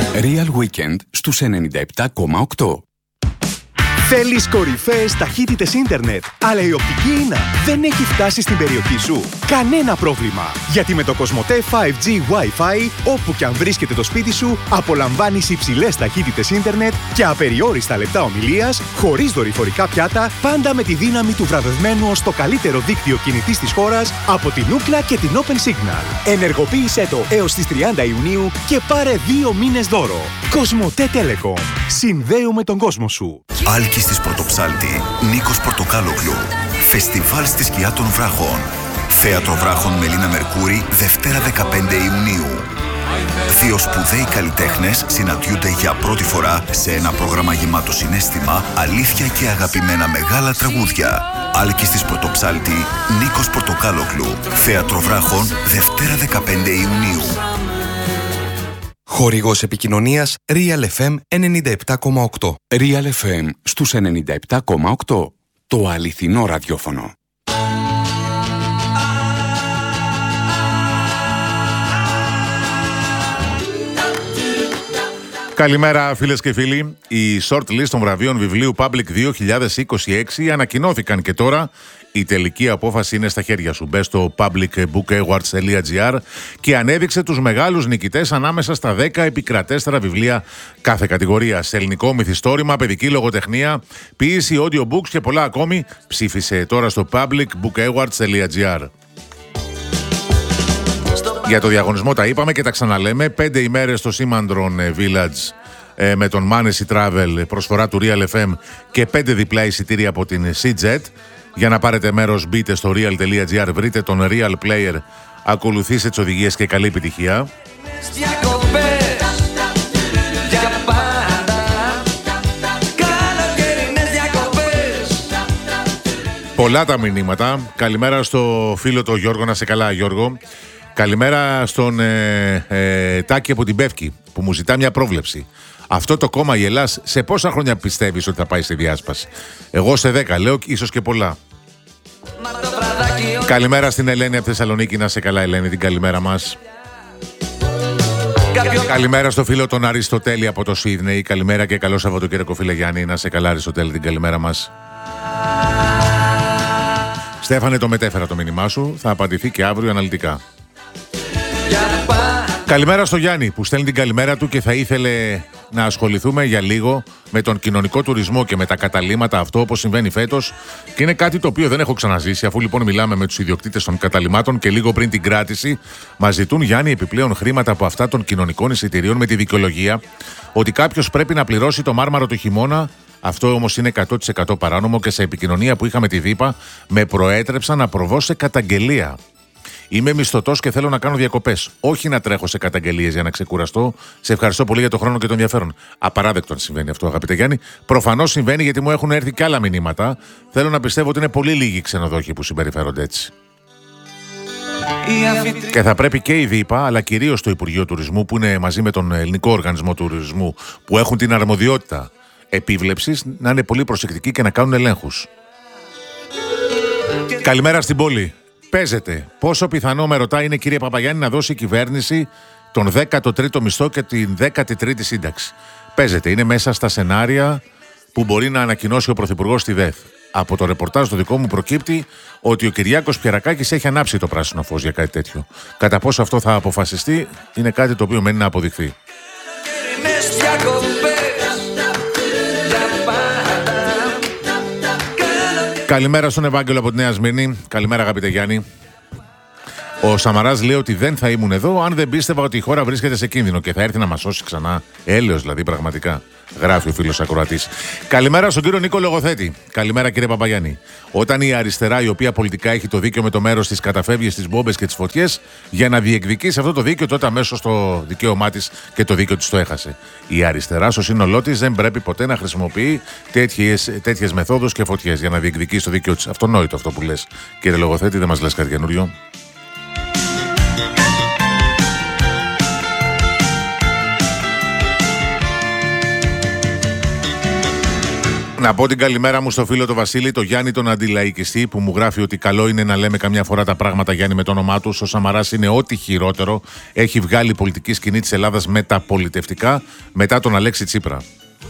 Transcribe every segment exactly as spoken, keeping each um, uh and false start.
Real Weekend στους ενενήντα επτά κόμμα οκτώ. Θέλεις κορυφαίες ταχύτητες ίντερνετ, αλλά η οπτική ίνα δεν έχει φτάσει στην περιοχή σου? Κανένα πρόβλημα, γιατί με το Κοσμοτέ φάιβ τζι Wi-Fi, όπου και αν βρίσκεται το σπίτι σου, απολαμβάνεις υψηλές ταχύτητες ίντερνετ και απεριόριστα λεπτά ομιλίας, χωρίς δορυφορικά πιάτα, πάντα με τη δύναμη του βραβευμένου ως το καλύτερο δίκτυο κινητής της χώρας από την Ookla και την Open Signal. Ενεργοποίησέ το έως τις τριάντα Ιουνίου και πάρε δύο μήνες δώρο. Κοσμοτέ Telecom. Συνδέουμε τον κόσμο σου. Άλκης της Πρωτοψάλτη, Νίκος Πορτοκάλογλου. Φεστιβάλ στη σκιά των βράχων. Θέατρο Βράχων Μελίνα Μερκούρη, Δευτέρα δεκαπέντε Ιουνίου. Δύο σπουδαίοι καλλιτέχνες συναντιούνται για πρώτη φορά σε ένα πρόγραμμα γεμάτο συναίσθημα, αλήθεια και αγαπημένα μεγάλα τραγούδια. Άλκης της Πρωτοψάλτη, Νίκος Πορτοκάλογλου. Θέατρο Βράχων, Δευτέρα δεκαπέντε Ιουνίου. Χορηγός επικοινωνίας Real εφ εμ ενενήντα επτά κόμμα οκτώ. Real εφ εμ στους ενενήντα επτά κόμμα οκτώ. Το αληθινό ραδιόφωνο. Καλημέρα φίλες και φίλοι. Οι short list των βραβείων βιβλίου Public δύο χιλιάδες είκοσι έξι ανακοινώθηκαν και τώρα η τελική απόφαση είναι στα χέρια σου. Μπες στο public book awards τελεία τζι άρ και ανέδειξε τους μεγάλους νικητές ανάμεσα στα δέκα επικρατέστερα βιβλία κάθε κατηγορία. Σε ελληνικό μυθιστόρημα, παιδική λογοτεχνία, ποίηση, audiobooks και πολλά ακόμη. Ψήφισε τώρα στο public book awards τελεία τζι άρ. Για το διαγωνισμό τα είπαμε και τα ξαναλέμε. Πέντε ημέρες στο Σήμαντρον Village ε, με τον Manessy Travel, προσφορά του Real εφ εμ και πέντε διπλά εισιτήρια από την Seajet. Για να πάρετε μέρος μπείτε στο real τελεία τζι άρ, βρείτε τον Real Player, ακολουθήστε τις οδηγίες και καλή επιτυχία. Πολλά τα μηνύματα. Καλημέρα στο φίλο το Γιώργο, να σε καλά Γιώργο. Καλημέρα στον ε, ε, Τάκη από την Πεύκη που μου ζητά μια πρόβλεψη. Αυτό το κόμμα η Ελλάς σε πόσα χρόνια πιστεύεις ότι θα πάει στη διάσπαση? Εγώ σε δέκα λέω, ίσως και πολλά. Καλημέρα στην Ελένη από Θεσσαλονίκη, να σε καλά Ελένη, την καλημέρα μας. Καλημέρα στο φίλο τον Αριστοτέλη από το Σίδνεϊ. Καλημέρα και καλό Σαββατοκύριακο φίλε Γιάννη, να σε καλά Αριστοτέλη, την καλημέρα μας. Στέφανε, το μετέφερα το μήνυμά σου, θα απαντηθεί και αύριο αναλυτικά. Καλημέρα στο Γιάννη που στέλνει την καλημέρα του και θα ήθελε να ασχοληθούμε για λίγο με τον κοινωνικό τουρισμό και με τα καταλύματα, αυτό όπως συμβαίνει φέτος, και είναι κάτι το οποίο δεν έχω ξαναζήσει. Αφού λοιπόν μιλάμε με τους ιδιοκτήτες των καταλυμάτων και λίγο πριν την κράτηση μας ζητούν, Γιάννη, επιπλέον χρήματα από αυτά των κοινωνικών εισιτηρίων με τη δικαιολογία ότι κάποιος πρέπει να πληρώσει το μάρμαρο του χειμώνα. Αυτό όμως είναι εκατό τοις εκατό παράνομο και σε επικοινωνία που είχαμε τη ΔΥΠΑ με προέτρεψαν να προβώ σε καταγγελία. Είμαι μισθωτός και θέλω να κάνω διακοπές. Όχι να τρέχω σε καταγγελίες για να ξεκουραστώ. Σε ευχαριστώ πολύ για τον χρόνο και τον ενδιαφέρον. Απαράδεκτο αν συμβαίνει αυτό, αγαπητέ Γιάννη. Προφανώς συμβαίνει γιατί μου έχουν έρθει και άλλα μηνύματα. Θέλω να πιστεύω ότι είναι πολύ λίγοι ξενοδόχοι που συμπεριφέρονται έτσι. Και θα πρέπει και η ΔΥΠΑ, αλλά κυρίως το Υπουργείο Τουρισμού, που είναι μαζί με τον Ελληνικό Οργανισμό Τουρισμού, που έχουν την αρμοδιότητα επίβλεψης, να είναι πολύ προσεκτικοί και να κάνουν ελέγχους. Καλημέρα στην πόλη. Παίζεται. Πόσο πιθανό, με ρωτάει, είναι, κύριε Παπαγιάννη, να δώσει η κυβέρνηση τον δέκατο τρίτο μισθό και την δέκατη τρίτη σύνταξη? Παίζεται. Είναι μέσα στα σενάρια που μπορεί να ανακοινώσει ο Πρωθυπουργός στη ΔΕΘ. Από το ρεπορτάζ το δικό μου προκύπτει ότι ο Κυριάκος Πιερακάκης έχει ανάψει το πράσινο φως για κάτι τέτοιο. Κατά πόσο αυτό θα αποφασιστεί είναι κάτι το οποίο μένει να αποδειχθεί. Καλημέρα στον Ευάγγελο από τη Νέα Σμύρνη. Καλημέρα, αγαπητέ Γιάννη. Ο Σαμαράς λέει ότι δεν θα ήμουν εδώ αν δεν πίστευα ότι η χώρα βρίσκεται σε κίνδυνο και θα έρθει να μας σώσει ξανά. Έλεος δηλαδή, πραγματικά. Γράφει ο φίλος ακροατής. Καλημέρα στον κύριο Νίκο Λογοθέτη. Καλημέρα, κύριε Παπαγιάννη. Όταν η αριστερά, η οποία πολιτικά έχει το δίκαιο με το μέρος της, καταφεύγει στις μπόμπες και τις φωτιές, για να διεκδικήσει αυτό το δίκαιο, τότε αμέσως το δικαίωμά της και το δίκαιο της το έχασε. Η αριστερά στο σύνολό της δεν πρέπει ποτέ να χρησιμοποιεί τέτοιες μεθόδους και φωτιές για να διεκδικήσει το δίκαιο της. Αυτονόητο αυτό που λες, κύριε Λογοθέτη, δεν μας λες κάτι καινούριο? Να πω την καλημέρα μου στο φίλο το Βασίλη, το Γιάννη τον αντιλαϊκιστή, που μου γράφει ότι καλό είναι να λέμε καμιά φορά τα πράγματα, Γιάννη, με το όνομά του. Ο Σαμαράς είναι ό,τι χειρότερο έχει βγάλει η πολιτική σκηνή της Ελλάδας μεταπολιτευτικά μετά τον Αλέξη Τσίπρα.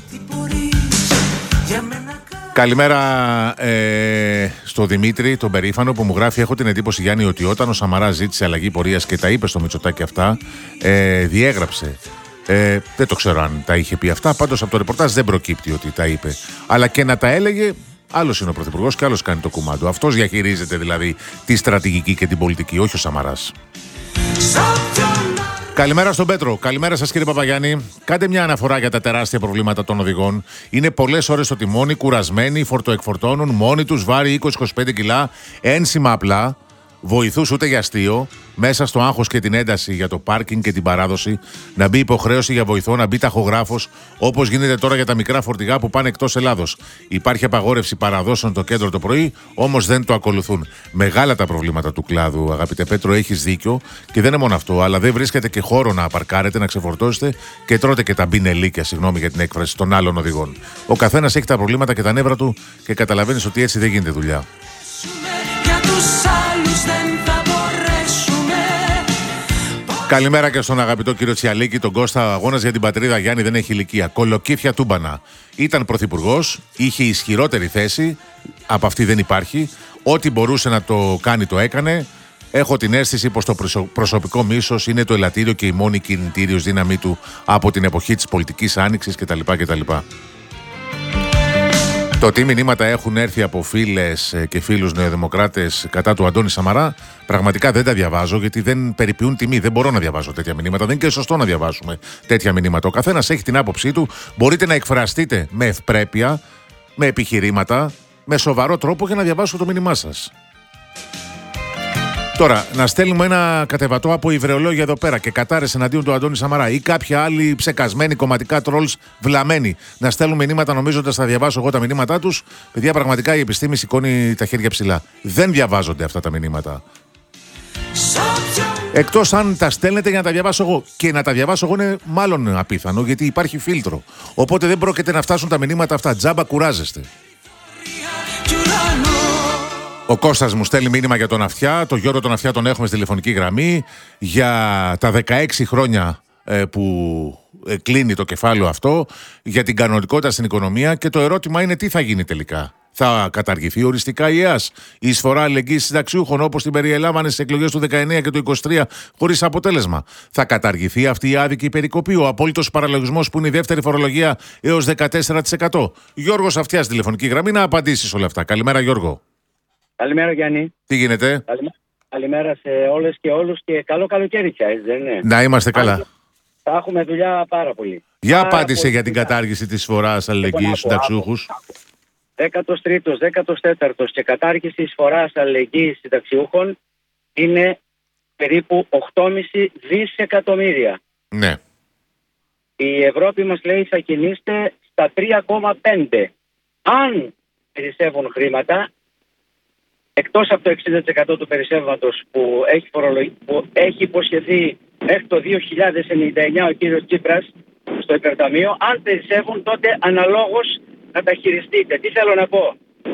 Καλημέρα ε, στο Δημήτρη, τον περήφανο, που μου γράφει: έχω την εντύπωση, Γιάννη, ότι όταν ο Σαμαράς ζήτησε αλλαγή πορείας και τα είπε στο Μητσοτάκη αυτά, ε, διέγραψε. Ε, δεν το ξέρω αν τα είχε πει αυτά. Πάντως από το ρεπορτάζ δεν προκύπτει ότι τα είπε. Αλλά και να τα έλεγε, άλλος είναι ο Πρωθυπουργός και άλλος κάνει το κουμάντο. Αυτός διαχειρίζεται δηλαδή τη στρατηγική και την πολιτική, όχι ο Σαμαράς. Καλημέρα στον Πέτρο. Καλημέρα σας, κύριε Παπαγιάννη. Κάντε μια αναφορά για τα τεράστια προβλήματα των οδηγών. Είναι πολλές ώρες στο τιμόνι, κουρασμένοι, φορτοεκφορτώνουν, μόνοι τους, βάρη είκοσι με είκοσι πέντε κιλά, ένσημα απλά. Βοηθούς ούτε για αστείο, μέσα στο άγχος και την ένταση για το πάρκινγκ και την παράδοση, να μπει υποχρέωση για βοηθό, να μπει ταχογράφος, όπως γίνεται τώρα για τα μικρά φορτηγά που πάνε εκτός Ελλάδος. Υπάρχει απαγόρευση παραδόσεων το κέντρο το πρωί, όμως δεν το ακολουθούν. Μεγάλα τα προβλήματα του κλάδου, αγαπητέ Πέτρο, έχεις δίκιο, και δεν είναι μόνο αυτό, αλλά δεν βρίσκεται και χώρο να παρκάρετε, να ξεφορτώσετε και τρώτε και τα μπινελίκια, συγγνώμη για την έκφραση, των άλλων οδηγών. Ο καθένας έχει τα προβλήματα και τα νεύρα του και καταλαβαίνεις ότι έτσι δεν γίνεται δουλειά. Καλημέρα και στον αγαπητό κύριο Τσιαλίκη, τον Κώστα. Αγώνας για την πατρίδα, Γιάννη, δεν έχει ηλικία. Κολοκύθια τούμπανα. Ήταν πρωθυπουργός, είχε ισχυρότερη θέση, από αυτή δεν υπάρχει. Ό,τι μπορούσε να το κάνει το έκανε. Έχω την αίσθηση πως το προσωπικό μίσος είναι το ελαττήριο και η μόνη κινητήριος δύναμή του από την εποχή της πολιτικής άνοιξης κτλ. κτλ. Το τι μηνύματα έχουν έρθει από φίλες και φίλους νεοδημοκράτες κατά του Αντώνη Σαμαρά, πραγματικά δεν τα διαβάζω, γιατί δεν περιποιούν τιμή. Δεν μπορώ να διαβάζω τέτοια μηνύματα. Δεν είναι και σωστό να διαβάσουμε τέτοια μηνύματα. Ο καθένας έχει την άποψή του. Μπορείτε να εκφραστείτε με ευπρέπεια, με επιχειρήματα, με σοβαρό τρόπο για να διαβάσω το μήνυμά σας. Τώρα, να στέλνουμε ένα κατεβατό από υβρεολόγια εδώ πέρα και κατάρες εναντίον του Αντώνη Σαμαρά ή κάποια άλλη ψεκασμένη κομματικά τρόλς βλαμμένοι να στέλνουν μηνύματα νομίζοντας θα διαβάσω εγώ τα μηνύματά τους. Παιδιά, πραγματικά η επιστήμη σηκώνει τα χέρια ψηλά. Δεν διαβάζονται αυτά τα μηνύματα. Εκτός αν τα στέλνετε για να τα διαβάσω εγώ. Και να τα διαβάσω εγώ είναι μάλλον απίθανο, γιατί υπάρχει φίλτρο. Οπότε δεν πρόκειται να φτάσουν τα μηνύματα αυτά. Τζάμπα κουράζεστε. Ο Κώστας μου στέλνει μήνυμα για τον Αυτιά. Το Γιώργο τον Αυτιά τον έχουμε στη τηλεφωνική γραμμή. Για τα δεκαέξι χρόνια ε, που ε, κλείνει το κεφάλαιο αυτό, για την κανονικότητα στην οικονομία, και το ερώτημα είναι τι θα γίνει τελικά. Θα καταργηθεί οριστικά η ΕΑΣ, η εισφορά αλληλεγγύης συνταξιούχων, όπως την περιέλαβανε στις εκλογές του δεκαεννιά και του είκοσι τρία χωρίς αποτέλεσμα. Θα καταργηθεί αυτή η άδικη περικοπή, ο απόλυτος παραλογισμός που είναι η δεύτερη φορολογία έως δεκατέσσερα τοις εκατό. Γιώργος Αυτιάς στη τηλεφωνική γραμμή να απαντήσει όλα αυτά. Καλημέρα, Γιώργο. Καλημέρα, Γιάννη. Τι γίνεται? Καλημέρα, Καλημέρα σε όλες και όλους και καλό καλοκαίρι πια, δεν είναι? Να είμαστε καλά. Θα έχουμε δουλειά πάρα πολύ. Για πάρα απάντησε πολύ για την κατάργηση της εισφοράς αλληλεγγύης στους συνταξιούχους. δέκατος τρίτος, δέκατος τέταρτος και κατάργηση εισφοράς αλληλεγγύης συνταξιούχων είναι περίπου οκτώ κόμμα πέντε δισεκατομμύρια. Ναι. Η Ευρώπη μας λέει θα κινείστε στα τρία κόμμα πέντε. Αν περισσεύουν χρήματα, εκτός από το εξήντα τοις εκατό του περισσεύματος που έχει, φορολογ... που έχει υποσχεθεί μέχρι το δύο χιλιάδες ενενήντα εννιά ο κύριος Τσίπρας στο υπερταμείο, αν περισσεύουν τότε αναλόγως να τα χειριστείτε. Τι θέλω να πω.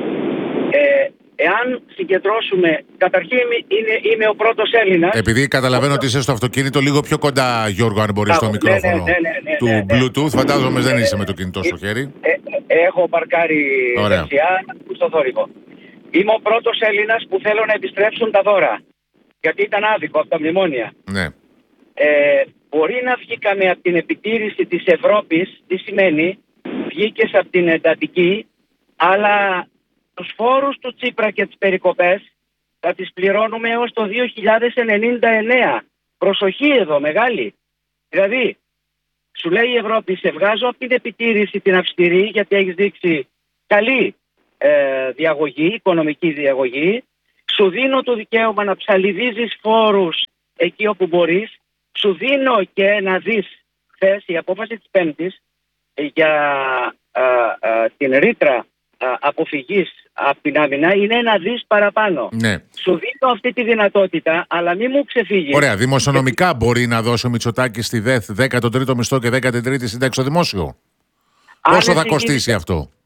Ε, εάν συγκεντρώσουμε, καταρχήν είναι, είμαι ο πρώτος Έλληνας. Επειδή καταλαβαίνω ότι είσαι στο αυτοκίνητο, λίγο πιο κοντά, Γιώργο, αν μπορείς, στο ναι, μικρόφωνο ναι, ναι, ναι, ναι, του ναι, ναι. Bluetooth. Φαντάζομαι δεν ναι, είσαι ναι. με το κινητό στο χέρι. Ε, ε, έχω παρκάρει Ωραία. δεξιά στο θόρυβο. Είμαι ο πρώτος Έλληνας που θέλω να επιστρέψουν τα δώρα. Γιατί ήταν άδικο από τα μνημόνια. Ναι. Ε, μπορεί να βγήκαμε από την επιτήρηση της Ευρώπης, τι σημαίνει, βγήκες από την εντατική, αλλά τους φόρους του Τσίπρα και τις περικοπές θα τις πληρώνουμε έως το δύο χιλιάδες ενενήντα εννέα. Προσοχή εδώ, μεγάλη. Δηλαδή, σου λέει η Ευρώπη, σε βγάζω από την επιτήρηση την αυστηρή, γιατί έχεις δείξει καλή ε, διαγωγή, οικονομική διαγωγή. Σου δίνω το δικαίωμα να ψαλιδίζεις φόρους εκεί όπου μπορείς. Σου δίνω και να δεις, χθες η απόφαση της Πέμπτης για α, α, την ρήτρα α, αποφυγής από την άμυνα είναι να δεις παραπάνω. Ναι. Σου δίνω αυτή τη δυνατότητα, αλλά μη μου ξεφύγει. Ωραία. Δημοσιονομικά μπορεί να δώσει ο Μητσοτάκης στη ΔΕΘ δέκατο τρίτο μισθό και δέκατη τρίτη σύνταξη στο δημόσιο. Πόσο θα κοστίσει αυτό?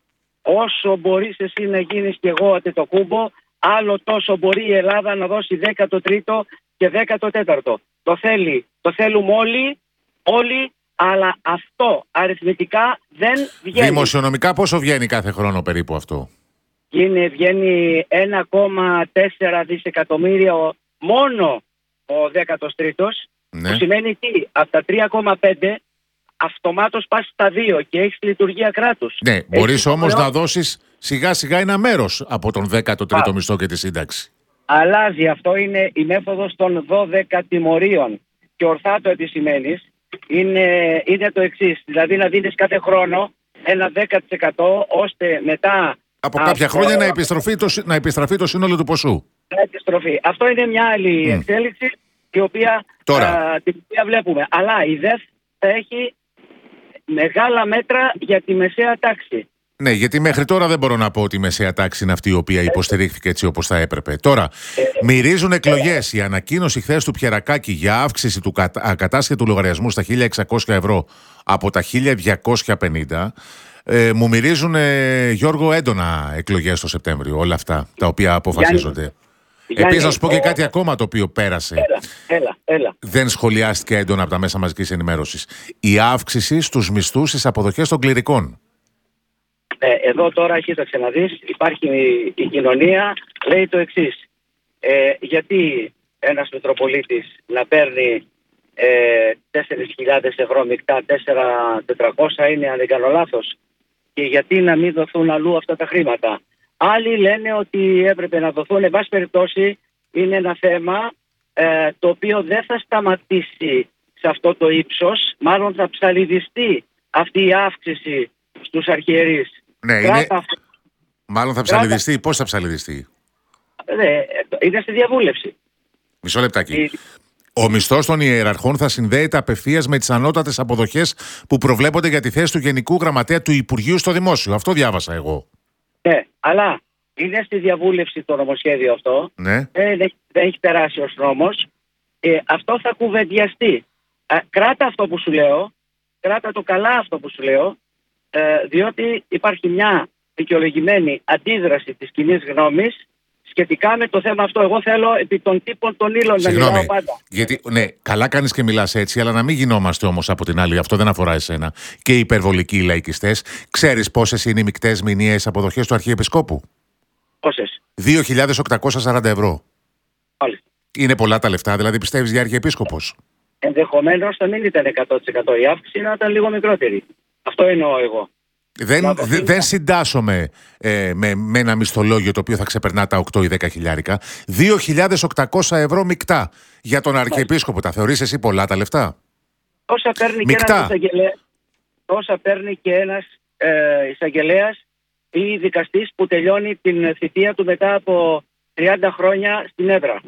όσο μπορείς εσύ να γίνεις και εγώ Αντετοκούμπο, άλλο τόσο μπορεί η Ελλάδα να δώσει δέκατο τρίτο και δέκατο τέταρτο. Το θέλει, το θέλουμε όλοι, όλοι, αλλά αυτό αριθμητικά δεν βγαίνει. Δημοσιονομικά πόσο βγαίνει κάθε χρόνο περίπου αυτό? Είναι, βγαίνει ένα κόμμα τέσσερα δισεκατομμύρια μόνο ο δέκατος τρίτος, Ναι. που σημαίνει τι, από τα τρία κόμμα πέντε αυτομάτως πας στα δύο και έχεις λειτουργία κράτους. Ναι, μπορείς Έχεις όμως χρεό- να δώσεις σιγά σιγά ένα μέρος από τον δέκατο τρίτο Α. μισθό και τη σύνταξη. Αλλάζει, αυτό είναι η μέθοδος των δώδεκα τιμωρίων και ορθά το επισημαίνεις. Είναι, είναι το εξής, δηλαδή να δίνεις κάθε χρόνο ένα δέκα τοις εκατό ώστε μετά Από κάποια χρόνια να επιστραφεί, το, συ- να επιστραφεί το σύνολο του ποσού. να επιστροφή. Αυτό είναι μια άλλη Μμ. εξέλιξη η οποία, Τώρα. α, την οποία βλέπουμε. Αλλά η ΔΕΘ θα έχει μεγάλα μέτρα για τη μεσαία τάξη. Ναι, γιατί μέχρι τώρα δεν μπορώ να πω ότι η μεσαία τάξη είναι αυτή η οποία υποστηρίχθηκε έτσι όπως θα έπρεπε. Τώρα, μυρίζουν εκλογές. Η ανακοίνωση χθες του Πιερακάκη για αύξηση του κατα- ακατάσχετου λογαριασμού στα χίλια εξακόσια ευρώ από τα χίλια διακόσια πενήντα. Ε, μου μυρίζουν, ε, Γιώργο, έντονα εκλογές το Σεπτέμβριο, όλα αυτά τα οποία αποφασίζονται. Γιάννη, Επίσης, να σου πω και ο- κάτι ακόμα το οποίο πέρασε. Έλα, έλα, έλα. Δεν σχολιάστηκε έντονα από τα μέσα μαζικής ενημέρωσης. Η αύξηση στους μισθούς στις αποδοχές των κληρικών. Ε, εδώ τώρα, κοίταξε να δεις, υπάρχει η, η κοινωνία, λέει το εξής. Ε, γιατί ένας Μητροπολίτης να παίρνει ε, τέσσερις χιλιάδες ευρώ μεικτά, τέσσερα χιλιάδες τετρακόσια είναι, αν δεν κάνω λάθος, και γιατί να μην δοθούν αλλού αυτά τα χρήματα. Άλλοι λένε ότι έπρεπε να δοθούν. Εν πάση περιπτώσει, είναι ένα θέμα ε, το οποίο δεν θα σταματήσει σε αυτό το ύψος, μάλλον θα ψαλιδιστεί αυτή η αύξηση στους αρχιερείς. Ναι, είναι... Κράτα αυτό. Μάλλον θα ψαλιδιστεί. Πώς θα ψαλιδιστεί? Ναι, είναι στη διαβούλευση. Μισό λεπτάκι. Η- Ο μισθός των ιεραρχών θα συνδέεται απευθείας με τις ανώτατες αποδοχές που προβλέπονται για τη θέση του Γενικού Γραμματέα του Υπουργείου στο Δημόσιο. Αυτό διάβασα εγώ. Ναι, αλλά είναι στη διαβούλευση το νομοσχέδιο αυτό. Ναι. Δεν έχει, δεν έχει περάσει ως νόμος. Ε, αυτό θα κουβεντιαστεί. Α, κράτα αυτό που σου λέω, κράτα το καλά αυτό που σου λέω, ε, διότι υπάρχει μια δικαιολογημένη αντίδραση της κοινής γνώμης σχετικά με το θέμα αυτό. Εγώ θέλω επί των τύπων των ύλων να Συγγνώμη. μιλάω πάντα. Γιατί, ναι, καλά κάνεις και μιλάς έτσι, αλλά να μην γινόμαστε όμως από την άλλη. Αυτό δεν αφορά εσένα. Και οι υπερβολικοί λαϊκιστές. Ξέρεις πόσες είναι οι μεικτές μηνιαίες αποδοχές του Αρχιεπισκόπου? Πόσες. δύο χιλιάδες οκτακόσια σαράντα ευρώ. Όλες. Είναι πολλά τα λεφτά, δηλαδή πιστεύεις για Αρχιεπίσκοπος? Ενδεχομένως θα μην ήταν εκατό τοις εκατό η αύξηση, να ήταν λίγο μικρότερη. Αυτό εννοώ εγώ. Δεν, Να δε- δοθεί- δεν συντάσσομαι ε, με, με ένα μισθολόγιο το οποίο θα ξεπερνά τα οκτώ ή δέκα χιλιάρικα. δύο χιλιάδες οκτακόσια ευρώ μεικτά για τον Αρχιεπίσκοπο. Τα θεωρείς εσύ πολλά τα λεφτά? Τόσα παίρνει και Μεικτά. ένας εισαγγελέας, τόσα παίρνει και ένας ε, εισαγγελέας ή δικαστής που τελειώνει την θητεία του μετά από τριάντα χρόνια στην έδρα.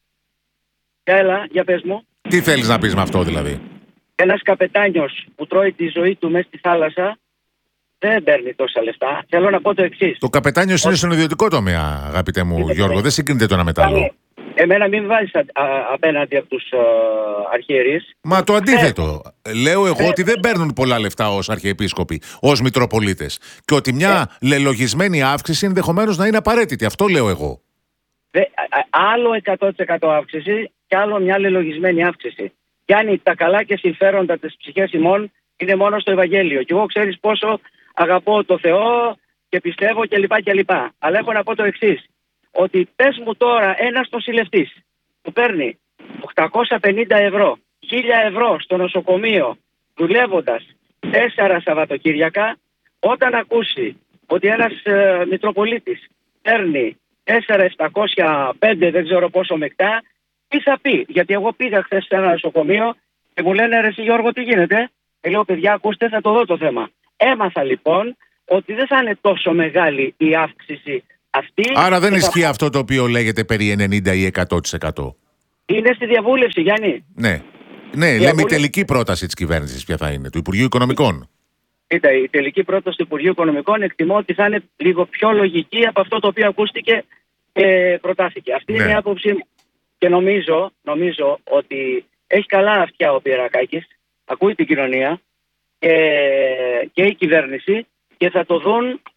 Για έλα, για πες μου. Τι θέλεις να πεις με αυτό δηλαδή? Ένας καπετάνιος που τρώει τη ζωή του μέσα στη θάλασσα δεν παίρνει τόσα λεφτά. Θέλω να πω το εξής. Το καπετάνιος είναι στον ιδιωτικό τομέα, αγαπητέ μου Είναι- Γιώργο. Δεν συγκρίνεται το ένα με το άλλο. Εμένα μην βάζεις α, α, απέναντι από τους α, αρχιερείς. Μα το αντίθετο. Λέω εγώ Ε. ότι δεν παίρνουν πολλά λεφτά ως Αρχιεπίσκοποι, ως Μητροπολίτες. Και ότι μια λελογισμένη αύξηση ενδεχομένως να είναι απαραίτητη. Αυτό λέω εγώ. Δε, α, α, άλλο εκατό τοις εκατό αύξηση και άλλο μια λελογισμένη αύξηση. Γιάννη, τα καλά και συμφέροντα της ψυχής ημών είναι μόνο στο Ευαγγέλιο. Και εγώ ξέρεις πόσο αγαπώ το Θεό και πιστεύω κλπ. κλπ. Αλλά έχω να πω το εξής. Ότι πες μου τώρα ένας νοσηλευτής που παίρνει οκτακόσια πενήντα ευρώ, χίλια ευρώ στο νοσοκομείο δουλεύοντας τέσσερα Σαββατοκύριακα, όταν ακούσει ότι ένας ε, Μητροπολίτης παίρνει τέσσερα χιλιάδες επτακόσια πέντε, δεν ξέρω πόσο μεκτά, τι θα πει? Γιατί εγώ πήγα χθες σε ένα νοσοκομείο και μου λένε ρε εσύ Γιώργο τι γίνεται? Και λέω παιδιά ακούστε θα το δω το θέμα. Έμαθα λοιπόν ότι δεν θα είναι τόσο μεγάλη η αύξηση αυτή. Άρα δεν και θα- ισχύει αυτό το οποίο λέγεται περί ενενήντα ή εκατό τοις εκατό. Είναι στη διαβούλευση Γιάννη. Ναι. Ναι, λέμε η Διαβούλευση. τελική πρόταση της κυβέρνησης ποια θα είναι, του Υπουργείου Οικονομικών. Κοίτα, η τελική πρόταση του Υπουργείου Οικονομικών εκτιμώ ότι θα είναι λίγο πιο λογική από αυτό το οποίο ακούστηκε και προτάθηκε. Αυτή Ναι. είναι η άποψή μου. Και νομίζω, νομίζω ότι έχει καλά αυτιά ο Πιερακάκης, ακούει την κοινωνία και, και η κυβέρνηση και θα το δουν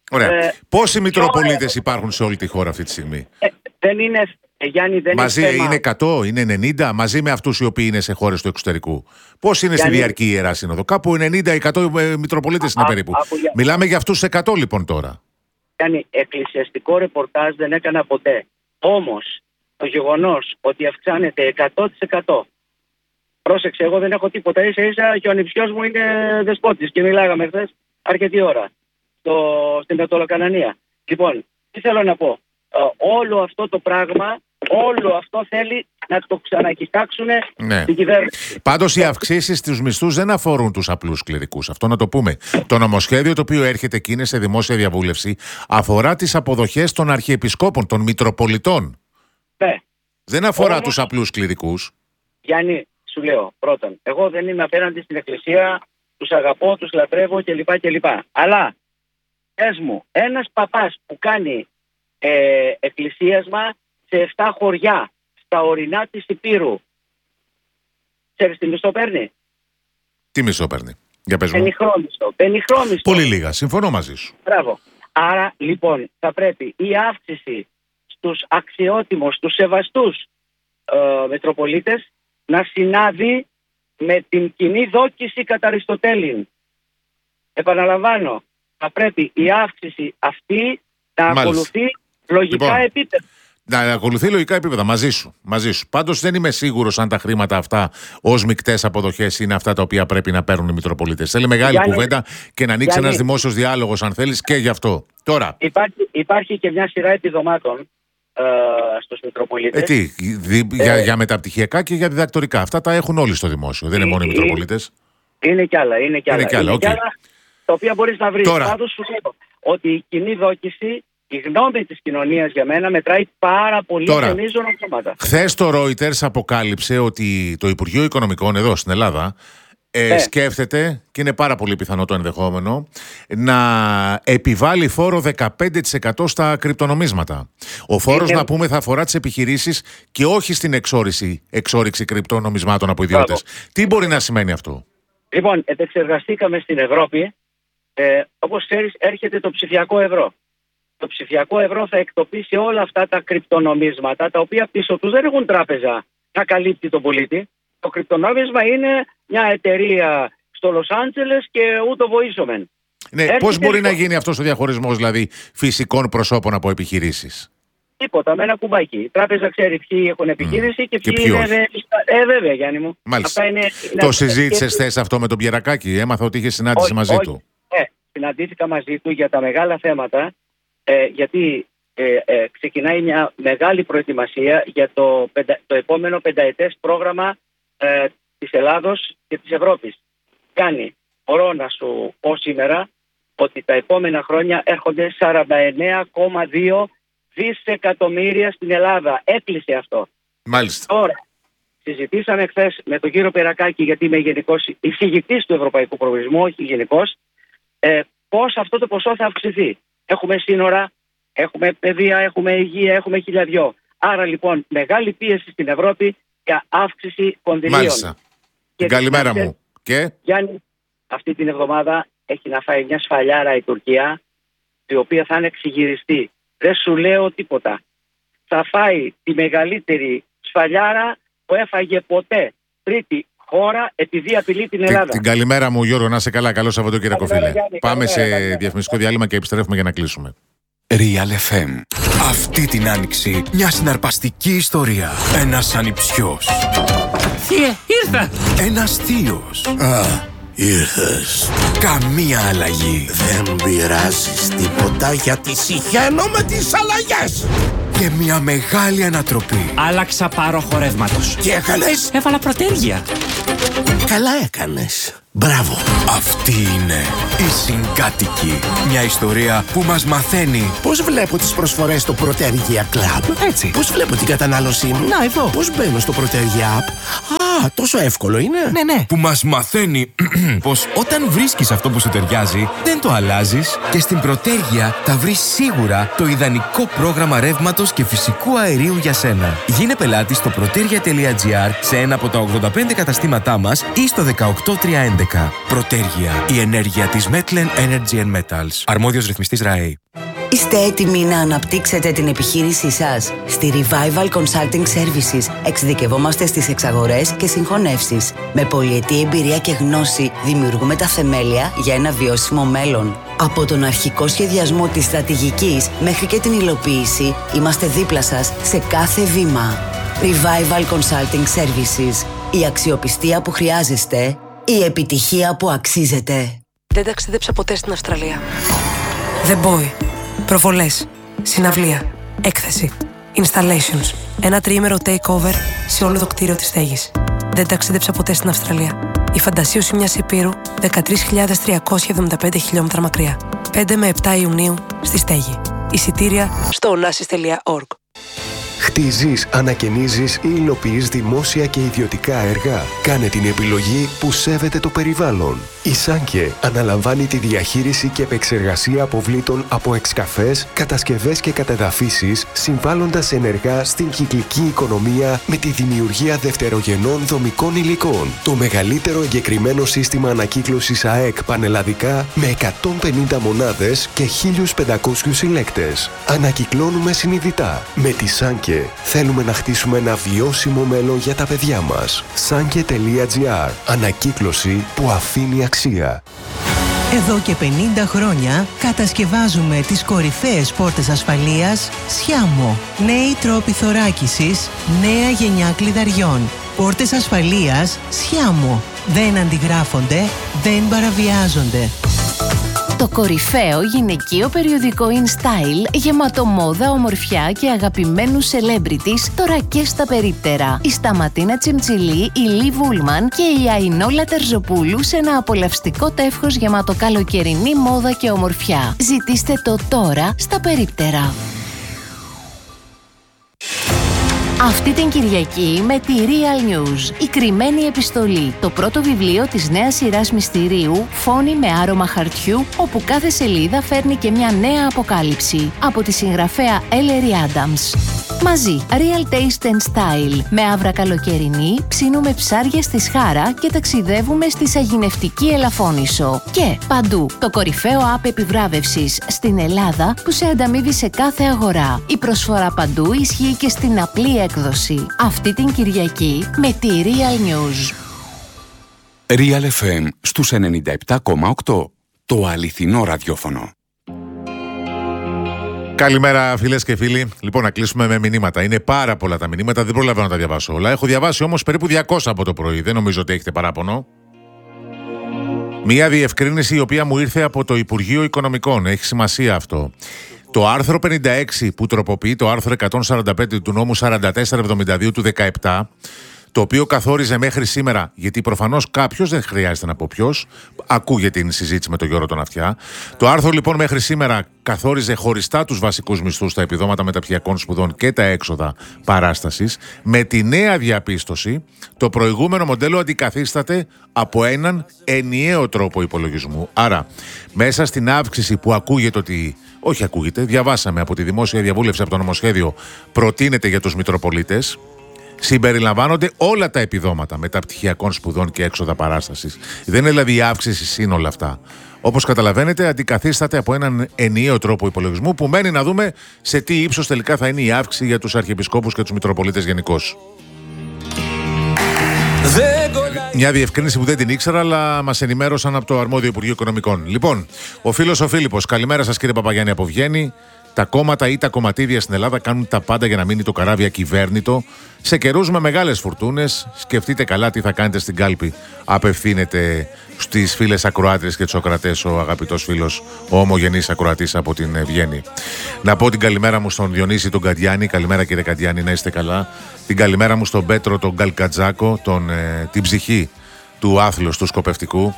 Ωραία. Ε, Πόσοι Μητροπολίτες υπάρχουν σε όλη τη χώρα αυτή τη στιγμή? Ε, δεν είναι, ε, Γιάννη, δεν Μαζί είναι θέμα. είναι εκατό, είναι ενενήντα, μαζί με αυτούς οι οποίοι είναι σε χώρες του εξωτερικού. Πώς είναι Γιάννη, στη διαρκή Ιερά Σύνοδο? Κάπου ενενήντα εκατό Μητροπολίτες είναι Α, περίπου. από, για... Μιλάμε για αυτούς εκατό λοιπόν τώρα. Γιάννη, εκκλησιαστικό ρεπορτάζ δεν έκανα ποτέ. Όμως, το γεγονός ότι αυξάνεται εκατό τοις εκατό. Πρόσεξε, εγώ δεν έχω τίποτα. Ίσα ίσα και ο ανιψιός μου είναι δεσπότης και μιλάγαμε χθες αρκετή ώρα στο, στην Πετολοκανανία. Λοιπόν, τι θέλω να πω. Ε, όλο αυτό το πράγμα, όλο αυτό θέλει να το ξανακοιτάξουν Ναι. στην κυβέρνηση. Πάντως οι αυξήσεις στους μισθούς δεν αφορούν τους απλούς κληρικούς. Αυτό να το πούμε. Το νομοσχέδιο το οποίο έρχεται και είναι σε δημόσια διαβούλευση αφορά τις αποδοχές των αρχιεπισκόπων, των Μητροπολιτών. Ναι. Δεν αφορά Όμως, τους απλούς κληρικούς. Γιάννη, σου λέω πρώτον, εγώ δεν είμαι απέναντι στην εκκλησία, τους αγαπώ, τους λατρεύω κλπ. κλπ. Αλλά, πες μου, ένας παπάς που κάνει ε, εκκλησίασμα σε εφτά χωριά, στα ορεινά της Υπήρου, ξέρεις τι μισθό παίρνει? Τι μισθό παίρνει? Για πες μου. Πενιχρόμισθο. Πενιχρόμισθο. Πολύ λίγα. Συμφωνώ μαζί σου. Μπράβο. Άρα λοιπόν θα πρέπει η αύξηση στους αξιότιμους, στους σεβαστούς ε, Μητροπολίτες να συνάδει με την κοινή δόκιση κατά Αριστοτέλην. Επαναλαμβάνω, θα πρέπει η αύξηση αυτή να Μάλιστα. ακολουθεί λογικά Λοιπόν, επίπεδα. Να ακολουθεί λογικά επίπεδα. Μαζί σου. Μαζί σου. Πάντως δεν είμαι σίγουρος αν τα χρήματα αυτά ως μεικτές αποδοχές είναι αυτά τα οποία πρέπει να παίρνουν οι Μητροπολίτες. Θέλει μεγάλη Γιάννη, κουβέντα και να ανοίξει Γιάννη, ένας δημόσιος διάλογος, αν θέλεις, και γι' αυτό. Τώρα. Υπάρχει, υπάρχει και μια σειρά επιδομάτων ε, στους Μητροπολίτες. Ε, τι, δι, για, για μεταπτυχιακά και για διδακτορικά. Αυτά τα έχουν όλοι στο δημόσιο. Δεν είναι μόνο οι Μητροπολίτες. Είναι κι άλλα, είναι κι άλλα. Είναι κι άλλα, είναι κι okay. άλλα τα οποία μπορείς να βρεις. Τώρα. Πάντως σου λέω ότι η κοινή δόκιση, η γνώμη της κοινωνίας για μένα μετράει πάρα πολύ σε μείζωνα θέματα. Χθες το Reuters αποκάλυψε ότι το Υπουργείο Οικονομικών εδώ στην Ελλάδα ε, Ναι. σκέφτεται, και είναι πάρα πολύ πιθανό το ενδεχόμενο, να επιβάλλει φόρο δεκαπέντε τοις εκατό στα κρυπτονομίσματα. Ο φόρος, Είναι... να πούμε, θα αφορά τις επιχειρήσεις και όχι στην εξόριξη, εξόριξη κρυπτονομισμάτων από ιδιώτες. Τι μπορεί να σημαίνει αυτό? Λοιπόν, επεξεργαστήκαμε στην Ευρώπη, ε, όπως ξέρεις έρχεται το ψηφιακό ευρώ. Το ψηφιακό ευρώ θα εκτοπίσει όλα αυτά τα κρυπτονομίσματα, τα οποία πίσω τους δεν έχουν τράπεζα να καλύπτει τον πολίτη. Το κρυπτονόμισμα είναι μια εταιρεία στο Λος Άντζελες και ούτω βοήσομεν. Ναι, πώς μπορεί να γίνει αυτός ο διαχωρισμός, δηλαδή, φυσικών προσώπων από επιχειρήσεις? Τίποτα, με ένα κουμπάκι. Η τράπεζα ξέρει ποιοι έχουν επιχείρηση mm. και ποιοι, και ποιοι είναι. Ε, βέβαια, Γιάννη μου. Μάλιστα. Αυτά είναι, το είναι... συζήτησες χθες αυτό με τον Πιερακάκη? Έμαθα ότι είχε συνάντηση όχι, μαζί όχι. του. Ε, συναντήθηκα μαζί του για τα μεγάλα θέματα, ε, γιατί ε, ε, ξεκινάει μια μεγάλη προετοιμασία για το, πεντα, το επόμενο πενταετές πρόγραμμα ε, της Ελλάδος και της Ευρώπης. Κάνει, μπορώ να σου πω σήμερα, ότι τα επόμενα χρόνια έρχονται σαράντα εννέα κόμμα δύο δισεκατομμύρια στην Ελλάδα. Έκλεισε αυτό. Μάλιστα. Τώρα, συζητήσαμε χθες με τον κύριο Περακάκη, γιατί είμαι γενικός εισηγητής του Ευρωπαϊκού Προορισμού, όχι γενικός, ε, πώς αυτό το ποσό θα αυξηθεί. Έχουμε σύνορα, έχουμε παιδεία, έχουμε υγεία, έχουμε χιλιαδιό. Άρα λοιπόν μεγάλη πίεση στην Ευρώπη για αύξηση κονδυλίων. Μάλιστα. Και καλημέρα μου. Και... Γιάννη, αυτή την εβδομάδα έχει να φάει μια σφαλιάρα η Τουρκία, η οποία θα είναι εξυγυριστή. Δεν σου λέω τίποτα. Θα φάει τη μεγαλύτερη σφαλιάρα που έφαγε ποτέ τρίτη χώρα, επειδή απειλεί την Ελλάδα. Την, την καλημέρα μου, Γιώργο, να είσαι καλά. Καλό Σαββατοκύριακο, φίλε. Γιάννη, Πάμε καλημέρα, σε καλημέρα. διαφημιστικό διάλειμμα και επιστρέφουμε για να κλείσουμε. Real εφ εμ. Αυτή την άνοιξη μια συναρπαστική ιστορία. Ένας ανιψιός. Θεία, ήρθα! Ένας θείος. Α, ήρθες. Καμία αλλαγή. Δεν πειράζεις τίποτα γιατί συχαίνω με τις αλλαγές. Και μια μεγάλη ανατροπή. Άλλαξα πάροχο ρεύματος. Τι έκανες? Έβαλα προτέρια. Καλά έκανες. Μπράβο. Αυτή είναι η Συγκάτοικη. Μια ιστορία που μας μαθαίνει Πώς βλέπω τις προσφορές στο Protergia Club? Έτσι. Πώς βλέπω την κατανάλωσή μου? Να, εδώ. Πώς μπαίνω στο Protergia App? Α, τόσο εύκολο είναι. Ναι, ναι. που μας μαθαίνει πως όταν βρίσκεις αυτό που σου ταιριάζει, δεν το αλλάζεις και στην Προτέργεια θα βρεις σίγουρα το ιδανικό πρόγραμμα ρεύματος και φυσικού αερίου για σένα. Γίνε πελάτη στο protergia τελεία gr σε ένα από τα ογδόντα πέντε καταστήματά μας ή στο δεκαοκτώ τριακόσια έντεκα. Προτέργεια, η ενέργεια της Metlen Energy and Metals. Αρμόδιος ρυθμιστής ΡΑΕ. Είστε έτοιμοι να αναπτύξετε την επιχείρησή σας? Στη Revival Consulting Services εξειδικευόμαστε στις εξαγορές και συγχωνεύσεις. Με πολυετή εμπειρία και γνώση δημιουργούμε τα θεμέλια για ένα βιώσιμο μέλλον. Από τον αρχικό σχεδιασμό της στρατηγικής μέχρι και την υλοποίηση, είμαστε δίπλα σας σε κάθε βήμα. Revival Consulting Services. Η αξιοπιστία που χρειάζεστε, η επιτυχία που αξίζετε. Δεν ταξίδεψα ποτέ στην Αυστραλία. The Boy. Προβολές, συναυλία, έκθεση, installations, ένα τριήμερο takeover σε όλο το κτίριο της στέγης. Δεν ταξίδεψα ποτέ στην Αυστραλία. Η φαντασίωση μιας υπήρου δεκατρείς χιλιάδες τριακόσια εβδομήντα πέντε χιλιόμετρα μακριά. πέντε με επτά Ιουνίου στη στέγη. Εισιτήρια στο onassis τελεία org. Χτίζεις, ανακαινίζεις ή υλοποιείς δημόσια και ιδιωτικά έργα. Κάνε την επιλογή που σέβεται το περιβάλλον. Η Σάνκε αναλαμβάνει τη διαχείριση και επεξεργασία αποβλήτων από εξκαφές, κατασκευές και κατεδαφίσεις, συμβάλλοντας ενεργά στην κυκλική οικονομία με τη δημιουργία δευτερογενών δομικών υλικών. Το μεγαλύτερο εγκεκριμένο σύστημα ανακύκλωσης ΑΕΚ πανελλαδικά με εκατόν πενήντα μονάδες και χίλιους πεντακόσιους συλλέκτες. Ανακυκλώνουμε συνειδητά. Με τη Σάνκε θέλουμε να χτίσουμε ένα βιώσιμο μέλλον για τα παιδιά μας. Sanke τελεία gr. Ανακύκλωση που αφήνει αξία. Εδώ και πενήντα χρόνια κατασκευάζουμε τις κορυφαίες πόρτες ασφαλείας Sciamo. Νέοι τρόποι θωράκισης, νέα γενιά κλειδαριών. Πόρτες ασφαλείας Sciamo. Δεν αντιγράφονται, δεν παραβιάζονται. Το κορυφαίο γυναικείο περιοδικό InStyle, γεμάτο μόδα, ομορφιά και αγαπημένους celebrities, τώρα και στα περίπτερα. Η Σταματίνα Τσιμτσιλή, η Λι Βούλμαν και η Αϊνόλα Τερζοπούλου σε ένα απολαυστικό τεύχος γεμάτο καλοκαιρινή μόδα και ομορφιά. Ζητήστε το τώρα στα περίπτερα. Αυτή την Κυριακή με τη Real News, η κρυμμένη επιστολή, το πρώτο βιβλίο της νέας σειράς μυστηρίου, φόνοι με άρωμα χαρτιού, όπου κάθε σελίδα φέρνει και μια νέα αποκάλυψη, από τη συγγραφέα Ellery Adams. Μαζί, Real Taste and Style, με άβρα καλοκαιρινή, ψήνουμε ψάρια στη Σχάρα και ταξιδεύουμε στη σαγηνευτική Ελαφώνησο. Και παντού, το κορυφαίο app επιβράβευσης στην Ελλάδα που σε ανταμείβει σε κάθε αγορά. Η προσφορά παντού ισχύει και στην απλή έκδοση. Αυτή την Κυριακή με τη Real News. Real εφ εμ στους ενενήντα επτά κόμμα οκτώ. Το αληθινό ραδιόφωνο. Καλημέρα φίλες και φίλοι. Λοιπόν, να κλείσουμε με μηνύματα. Είναι πάρα πολλά τα μηνύματα, δεν προλαβαίνω να τα διαβάσω όλα. Έχω διαβάσει όμως περίπου διακόσια από το πρωί. Δεν νομίζω ότι έχετε παράπονο. Μία διευκρίνηση η οποία μου ήρθε από το Υπουργείο Οικονομικών. Έχει σημασία αυτό. Το άρθρο πενήντα έξι που τροποποιεί το άρθρο εκατόν σαράντα πέντε του νόμου σαράντα τέσσερα εβδομήντα δύο του δεκαεπτά, το οποίο καθόριζε μέχρι σήμερα, γιατί προφανώς κάποιος, δεν χρειάζεται να πω ποιος, ακούγεται την συζήτηση με τον Γιώργο τον Αυτιά. Το άρθρο λοιπόν μέχρι σήμερα καθόριζε χωριστά τους βασικούς μισθούς, τα επιδόματα μεταπτυχιακών σπουδών και τα έξοδα παράστασης. Με τη νέα διαπίστωση, το προηγούμενο μοντέλο αντικαθίσταται από έναν ενιαίο τρόπο υπολογισμού. Άρα, μέσα στην αύξηση που ακούγεται ότι. Όχι ακούγεται, διαβάσαμε από τη δημόσια διαβούλευση από το νομοσχέδιο, προτείνεται για τους Μητροπολίτες. Συμπεριλαμβάνονται όλα τα επιδόματα μεταπτυχιακών σπουδών και έξοδα παράστασης. Δεν είναι δηλαδή η αύξηση σύνολα αυτά. Όπως καταλαβαίνετε, αντικαθίσταται από έναν ενιαίο τρόπο υπολογισμού που μένει να δούμε σε τι ύψος τελικά θα είναι η αύξηση για τους Αρχιεπισκόπους και τους Μητροπολίτες γενικώς. Μια διευκρίνηση που δεν την ήξερα, αλλά μας ενημέρωσαν από το αρμόδιο Υπουργείο Οικονομικών. Λοιπόν, ο φίλος ο Φίλιππος, καλημέρα σας κύριε Παπαγιάννη από Βιέννη. Τα κόμματα ή τα κομματίδια στην Ελλάδα κάνουν τα πάντα για να μείνει το καράβι ακυβέρνητο. Σε καιρούς με μεγάλες φουρτούνες, σκεφτείτε καλά τι θα κάνετε στην κάλπη. Απευθύνεται στις φίλες ακροάτριες και τους ακροατές ο αγαπητός φίλος, ο ομογενής ακροατής από την Βιέννη. Να πω την καλημέρα μου στον Διονύση τον Καντιάνη. Καλημέρα κύριε Καντιάνη, να είστε καλά. Την καλημέρα μου στον Πέτρο τον Γκαλκατζάκο, τον, ε, την ψυχή του άθλους του σκοπευτικού.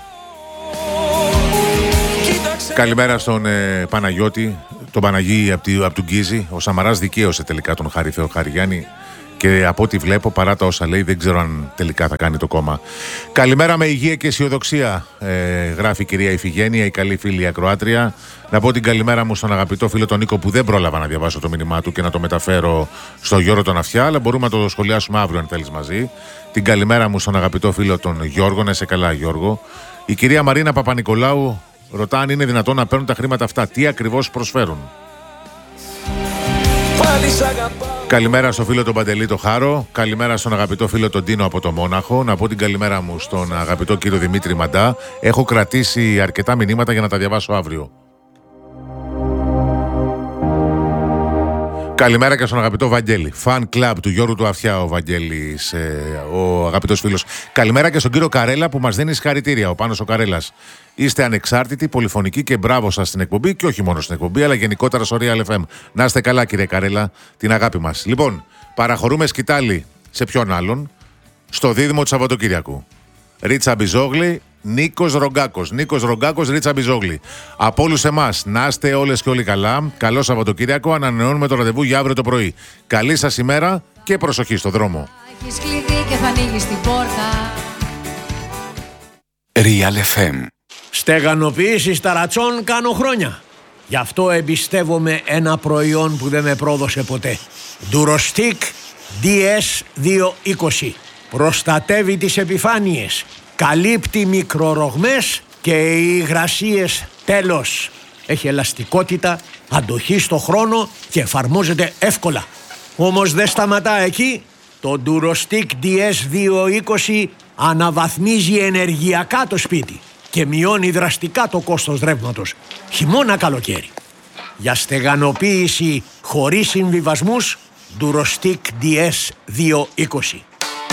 Καλημέρα στον ε, Παναγιώτη, τον Παναγί από απ του Γκίζη. Ο Σαμαράς δικαίωσε τελικά τον Χάρη Θεοχαριγιάννη και από ό,τι βλέπω, παρά τα όσα λέει, δεν ξέρω αν τελικά θα κάνει το κόμμα. Καλημέρα με υγεία και αισιοδοξία, ε, γράφει η κυρία Ιφηγένεια, η καλή φίλη ακροάτρια. Να πω την καλημέρα μου στον αγαπητό φίλο τον Νίκο, που δεν πρόλαβα να διαβάσω το μήνυμά του και να το μεταφέρω στο Γιώργο τον Αυτιά, αλλά μπορούμε να το σχολιάσουμε αύριο αν θέλεις μαζί. Την καλημέρα μου στον αγαπητό φίλο τον Γιώργο, να είσαι καλά Γιώργο. Η κυρία Μαρίνα Παπανικολάου Ρωτά αν είναι δυνατόν να παίρνουν τα χρήματα αυτά. Τι ακριβώς προσφέρουν. Καλημέρα στο φίλο τον Παντελή το Χάρο. Καλημέρα στον αγαπητό φίλο τον Τίνο από το Μόναχο. Να πω την καλημέρα μου στον αγαπητό κύριο Δημήτρη Μαντά. Έχω κρατήσει αρκετά μηνύματα για να τα διαβάσω αύριο. Καλημέρα και στον αγαπητό Βαγγέλη. Fan club του Γιώργου του Αυτιά ο Βαγγέλης, ε, ο αγαπητός φίλος. Καλημέρα και στον κύριο Καρέλα που μας δίνει συγχαρητήρια. Ο Πάνος ο Καρέλας. Είστε ανεξάρτητοι, πολυφωνικοί και μπράβο σας στην εκπομπή και όχι μόνο στην εκπομπή, αλλά γενικότερα στο Real εφ εμ. Να είστε καλά, κύριε Καρέλα, την αγάπη μας. Λοιπόν, παραχωρούμε σκητάλη σε ποιον άλλον, στο δίδυμο του Σαββατοκύριακου. Ρίτσα Μπιζόγλη, Νίκος Ρογκάκος. Νίκος Ρογκάκος, Ρίτσα Μπιζόγλη. Από όλους εμάς, να είστε όλες και όλοι καλά. Καλό Σαββατοκύριακο. Ανανεώνουμε το ραντεβού για αύριο το πρωί. Καλή σας ημέρα και προσοχή στο δρόμο. Έχεις κλειδί και θα ανοίγεις την πόρτα. Real εφ εμ. Στεγανοποίηση ταρατσών κάνω χρόνια. Γι' αυτό εμπιστεύομαι ένα προϊόν που δεν με πρόδωσε ποτέ. Durostic ντι ες διακόσια είκοσι. Προστατεύει τις επιφάνειες. Καλύπτει μικρορογμές και υγρασίες. Τέλος. Έχει ελαστικότητα, αντοχή στο χρόνο και εφαρμόζεται εύκολα. Όμως δεν σταματά εκεί. Το Durostic ντι ες διακόσια είκοσι αναβαθμίζει ενεργειακά το σπίτι και μειώνει δραστικά το κόστος ρεύματος, χειμώνα καλοκαίρι. Για στεγανοποίηση χωρίς συμβιβασμούς, Durostic ντι ες διακόσια είκοσι.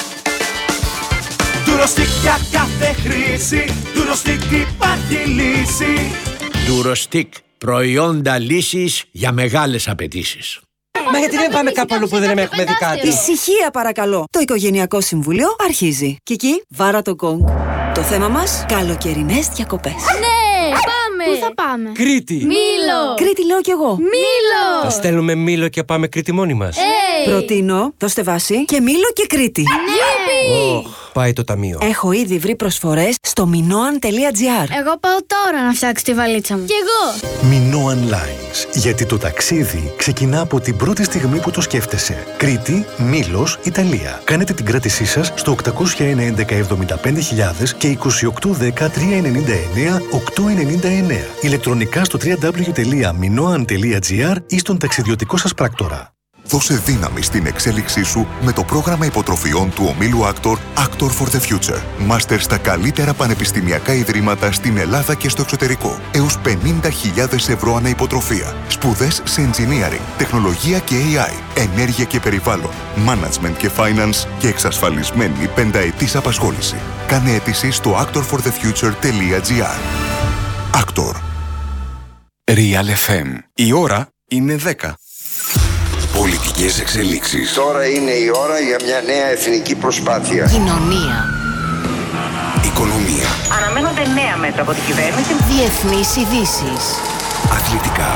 Durostic για κάθε χρήση, Durostic υπάρχει λύση. Durostic, προϊόντα λύσης για μεγάλες απαιτήσεις. Μα γιατί δεν πάμε κάπου αλλού που δεν έχουμε δει κάτι? Ησυχία παρακαλώ. Το Οικογενειακό Συμβούλιο αρχίζει. Κική, βάρα το γκονγκ. Το θέμα μας, καλοκαιρινές διακοπές. Ναι, πάμε! Πού θα πάμε? Κρήτη! Μήλο! Κρήτη λέω κι εγώ. Μήλο! Θα στέλνουμε Μήλο και πάμε Κρήτη μόνοι μας. Hey. Προτείνω, δώστε βάση, και Μήλο και Κρήτη. Ναι! Oh, πάει το ταμείο. Έχω ήδη βρει προσφορές στο μινόαν τελεία τζι άρ. Εγώ πάω τώρα να φτιάξω τη βαλίτσα μου. Κι εγώ! Minoan Lines. Γιατί το ταξίδι ξεκινά από την πρώτη στιγμή που το σκέφτεσαι. Κρήτη, Μήλος, Ιταλία. Κάνετε την κράτησή σας στο οκτώ ένα ένα εβδομήντα πέντε χιλιάδες και είκοσι οκτώ δέκα τριακόσια ενενήντα εννέα οκτακόσια ενενήντα εννέα. Ηλεκτρονικά στο double-u double-u double-u τελεία minoan τελεία τζι άρ ή στον ταξιδιωτικό σας πράκτορα. Δώσε δύναμη στην εξέλιξή σου με το πρόγραμμα υποτροφιών του ομίλου Actor, Actor for the Future. Μάστερ στα καλύτερα πανεπιστημιακά ιδρύματα στην Ελλάδα και στο εξωτερικό. Έως πενήντα χιλιάδες ευρώ ανά υποτροφία. Σπουδές σε engineering, τεχνολογία και έι άι, ενέργεια και περιβάλλον, management και finance και εξασφαλισμένη πενταετής απασχόληση. Κάνε αίτηση στο actor for the future τελεία τζι άρ. Actor. Real εφ εμ. Η ώρα είναι δέκα. Πολιτικές εξελίξεις. Τώρα είναι η ώρα για μια νέα εθνική προσπάθεια. Κοινωνία. Οικονομία. Αναμένονται νέα μέτρα από την κυβέρνηση. Διεθνείς ειδήσεις. Αθλητικά.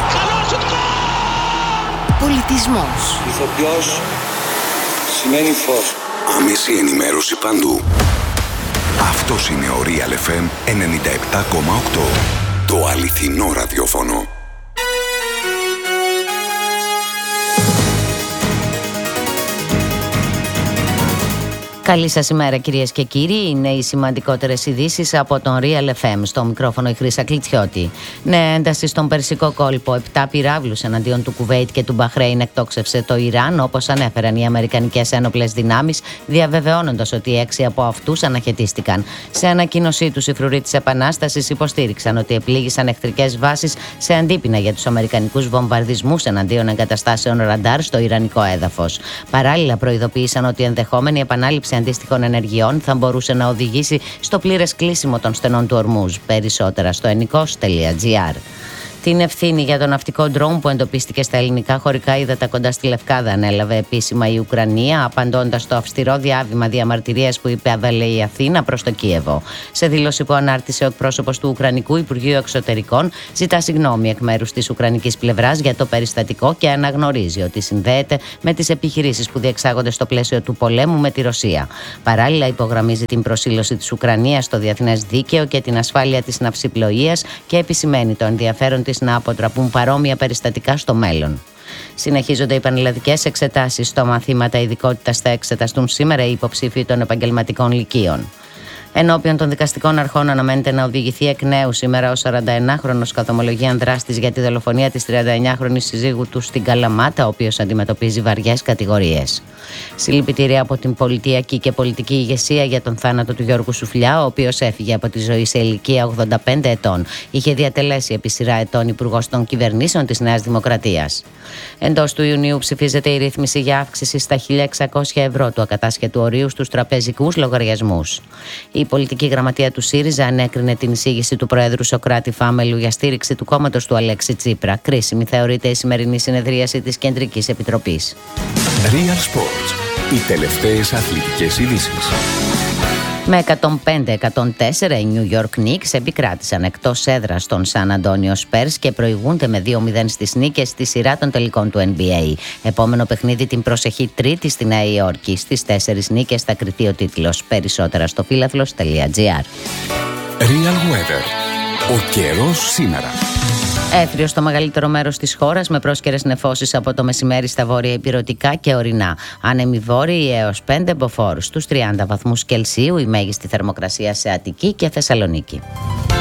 Πολιτισμός. Ηθοποιός σημαίνει φως. Άμεση ενημέρωση παντού. Αυτός είναι ο Real εφ εμ ενενήντα επτά κόμμα οκτώ. Το αληθινό ραδιόφωνο. Καλή σας ημέρα κυρίες και κύριοι. Είναι οι σημαντικότερες ειδήσεις από τον Real εφ εμ. Στο μικρόφωνο η Χρύσα Κλιτσιώτη. Νέα ένταση στον Περσικό κόλπο. Επτά πυράβλους εναντίον του Κουβέιτ και του Μπαχρέιν εκτόξευσε το Ιράν, όπως ανέφεραν οι αμερικανικές ένοπλες δυνάμεις, διαβεβαιώνοντας ότι έξι από αυτούς αναχαιτίστηκαν. Σε ανακοίνωσή τους, οι φρουροί της Επανάστασης υποστήριξαν ότι επλήγησαν εχθρικές βάσεις σε αντίπεινα για τους αμερικανικούς βομβαρδισμούς εναντίον εγκαταστάσεων ραντάρ στο ιρανικό έδαφος. Παράλληλα, προειδοποίησαν ότι η ενδεχόμενη επανάληψη αντίστοιχων ενεργειών θα μπορούσε να οδηγήσει στο πλήρες κλείσιμο των στενών του Ορμούζ. Περισσότερα στο ενικός τελεία τζι άρ. Την ευθύνη για το ναυτικό ντρόουν που εντοπίστηκε στα ελληνικά χωρικά ύδατα κοντά στη Λευκάδα ανέλαβε επίσημα η Ουκρανία, απαντώντας στο αυστηρό διάβημα διαμαρτυρίας που υπέβαλε η Αθήνα προς το Κίεβο. Σε δήλωση που ανάρτησε ο εκπρόσωπος του Ουκρανικού Υπουργείου Εξωτερικών, ζητά συγγνώμη εκ μέρους της ουκρανικής πλευράς για το περιστατικό και αναγνωρίζει ότι συνδέεται με τις επιχειρήσεις που διεξάγονται στο πλαίσιο του πολέμου με τη Ρωσία. Παράλληλα, υπογραμμίζει την προσήλωση της Ουκρανίας στο διεθνές δίκαιο και την ασφάλεια της ναυσιπλοείας και επισημαίνει το ενδιαφέρον να αποτραπούν παρόμοια περιστατικά στο μέλλον. Συνεχίζονται οι πανελλαδικές εξετάσεις στο μαθήματα ειδικότητας. Θα εξεταστούν σήμερα οι υποψήφοι των επαγγελματικών λυκείων. Ενώπιον των δικαστικών αρχών αναμένεται να οδηγηθεί εκ νέου σήμερα ο σαρανταενάχρονος κατ' ομολογίαν δράστης για τη δολοφονία της τριανταεννιάχρονης συζύγου του στην Καλαμάτα, ο οποίος αντιμετωπίζει βαριές κατηγορίες. Συλληπιτήρια από την πολιτιακή και πολιτική ηγεσία για τον θάνατο του Γιώργου Σουφλιά, ο οποίος έφυγε από τη ζωή σε ηλικία ογδόντα πέντε ετών. Είχε διατελέσει επί σειρά ετών υπουργός των κυβερνήσεων της Νέας Δημοκρατίας. Εντός του Ιουνίου ψηφίζεται η ρύθμιση για αύξηση στα χίλια εξακόσια ευρώ του ακατάσχετου ορίου στους τραπεζικούς λογαριασμούς. Η πολιτική γραμματεία του ΣΥΡΙΖΑ ανέκρινε την εισήγηση του Προέδρου Σωκράτη Φάμελου για στήριξη του κόμματος του Αλέξη Τσίπρα. Κρίσιμη θεωρείται η σημερινή συνεδρίαση της Κεντρικής Επιτροπής. Real Sports. Οι τελευταίες αθλητικές ειδήσεις. Με εκατόν πέντε εκατόν τέσσερα οι New York Knicks επικράτησαν εκτός έδρας των San Antonio Spurs και προηγούνται με δύο μηδέν στις νίκες στη σειρά των τελικών του N B A. Επόμενο παιχνίδι την προσεχή Τρίτη στη Νέα Υόρκη. Στις τέσσερις νίκες θα κριθεί ο τίτλος. Περισσότερα στο φύλαθλος τελεία τζι άρ. Real Weather. Ο καιρός σήμερα. Έθριο στο μεγαλύτερο μέρος της χώρας με πρόσκαιρες νεφώσεις από το μεσημέρι στα βόρεια ηπειρωτικά και ορεινά. Άνεμοι βόρειοι έως πέντε μποφόρ στους τριάντα βαθμούς Κελσίου, η μέγιστη θερμοκρασία σε Αττική και Θεσσαλονίκη.